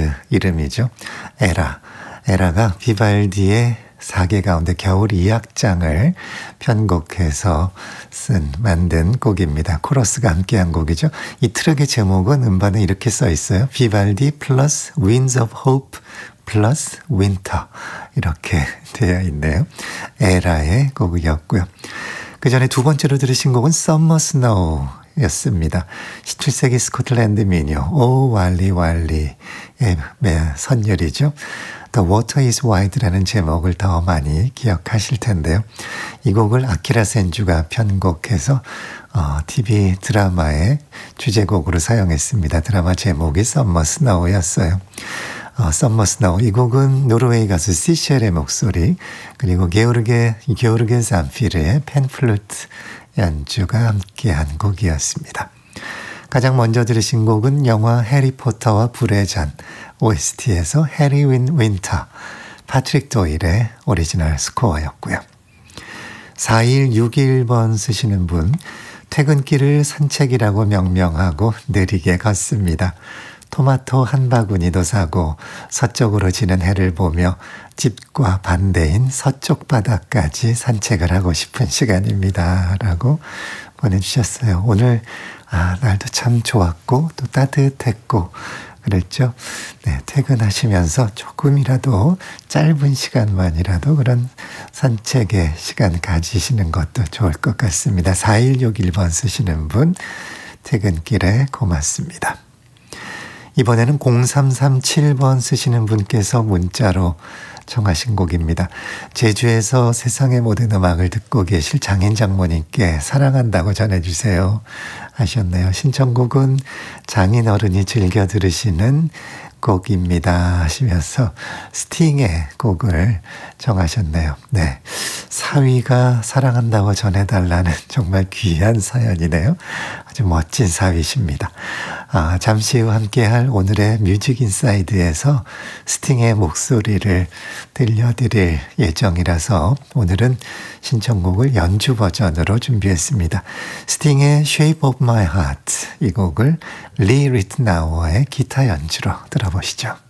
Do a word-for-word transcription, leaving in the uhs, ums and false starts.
밴드 이름이죠. 에라. 에라가 비발디의 사계 가운데 겨울 이 악장을 편곡해서 쓴 만든 곡입니다. 코러스가 함께한 곡이죠. 이 트랙의 제목은 음반에 이렇게 써 있어요. 비발디 플러스 Winds of Hope 플러스 Winter 이렇게 되어 있네요. 에라의 곡이었고요. 그 전에 두 번째로 들으신 곡은 Summer Snow 였습니다. 십칠 세기 스코틀랜드 민요 오 왈리 왈리의 선율이죠. The Water is Wide라는 제목을 더 많이 기억하실 텐데요. 이 곡을 아키라 센주가 편곡해서 어, 티비 드라마의 주제곡으로 사용했습니다. 드라마 제목이 Summer Snow였어요. 어, Summer Snow 이 곡은 노르웨이 가수 시쉘의 목소리 그리고 게오르게 게오르게 잠피르의 펜플루트 연주가 함께한 곡이었습니다. 가장 먼저 들으신 곡은 영화 해리포터와 불의 잔 오에스티에서 해리 윈 윈터 파트릭 도일의 오리지널 스코어였고요. 사일육일 번 쓰시는 분 퇴근길을 산책이라고 명명하고 느리게 걷습니다. 토마토 한 바구니도 사고 서쪽으로 지는 해를 보며 집과 반대인 서쪽 바다까지 산책을 하고 싶은 시간입니다. 라고 보내주셨어요. 오늘 아, 날도 참 좋았고 또 따뜻했고 그랬죠. 네, 퇴근하시면서 조금이라도 짧은 시간만이라도 그런 산책의 시간 가지시는 것도 좋을 것 같습니다. 사일육일 번 쓰시는 분 퇴근길에 고맙습니다. 이번에는 공삼삼칠 번 쓰시는 분께서 문자로 청하신 곡입니다. 제주에서 세상의 모든 음악을 듣고 계실 장인 장모님께 사랑한다고 전해주세요 하셨네요. 신청곡은 장인 어른이 즐겨 들으시는 곡입니다 하시면서 스팅의 곡을 정하셨네요. 네, 사위가 사랑한다고 전해달라는 정말 귀한 사연이네요. 아주 멋진 사위십니다. 아, 잠시 후 함께할 오늘의 뮤직 인사이드에서 스팅의 목소리를 들려드릴 예정이라서 오늘은 신청곡을 연주 버전으로 준비했습니다. 스팅의 Shape of My Heart 이 곡을 리 리트나워의 기타 연주로 들어보시죠.